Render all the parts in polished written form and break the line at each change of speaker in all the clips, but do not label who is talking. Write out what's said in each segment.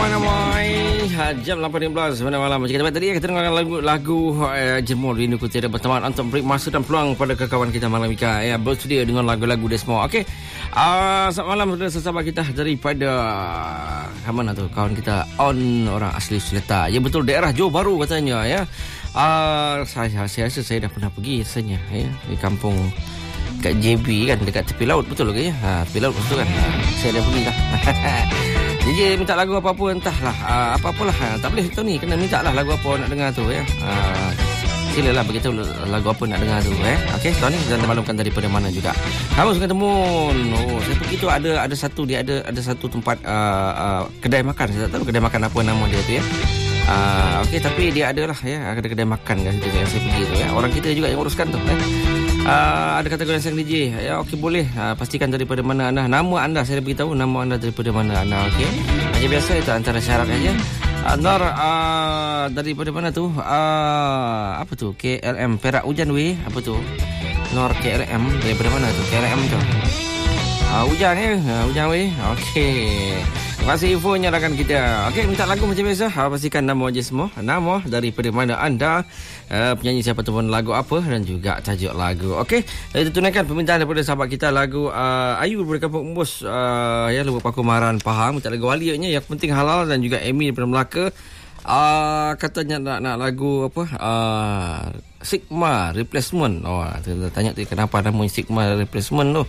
Jam 8.15 malam. Macam kita tadi kita dengarkan lagu Jemur Rindu Ku Tiada Berteman untuk beri masa dan peluang pada kawan kita malam Ika ya, bersedia dengan lagu-lagu Desmo. Okey. Selamat malam kepada sahabat kita daripada mana tu kawan kita orang asli Seleta. Ya betul, daerah Johor Bahru katanya ya. Saya rasa saya dah pernah pergi rasanya ya, di kampung kat JB kan, dekat tepi laut, betul ke ya? Tepi laut betul kan? Saya dah pergi dah. DJ minta lagu apa-apa entahlah, apa-apalah, tak boleh tu ni, kena minta lah lagu apa nak dengar tu ya. Silalah beritahu lagu apa nak dengar tu Okey, tahun ni kita maklumkan daripada mana juga. Kamu suka temun. Saya pergi tu ada satu, dia ada satu tempat kedai makan. Saya tak tahu kedai makan apa nama dia tu ya. Okey, tapi dia adalah ya, ada kedai makan kat situ yang saya pergi tu ya. Orang kita juga yang uruskan tu ada kategori sang DJ ya. Okey, boleh pastikan daripada mana anda, nama anda, saya beritahu nama anda daripada mana anda. Okey, macam biasa itu antara syarat aja. Nur daripada mana tu? Apa tu? KLM Perak Hujan weh. Apa tu? Nur KLM daripada mana tu? KLM tu. Hujan ya. Hujan weh. Okey. Terima kasih infonya rakan kita. Okey, minta lagu macam biasa. Pastikan nama je semua. Nama daripada mana anda, penyanyi siapa tu pun, lagu apa dan juga tajuk lagu. Okey, kita tunaikan permintaan daripada sahabat kita lagu Ayu daripada Kampung Umbus ya, Lubuk Paku Maran Pahang. Minta lagu Walianya yang penting halal, dan juga Amy daripada Melaka. Katanya nak lagu apa? Sigma Replacement. Tanya tu kenapa nama Sigma Replacement tu.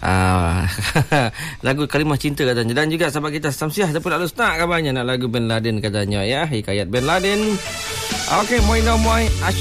Lagu Kalimah Cinta katanya. Dan juga sahabat kita Samsiah Dapur Al-Ustaz kabarnya nak lagu Ben Laden katanya ya, hikayat Ben Laden. Okey, Moina Moi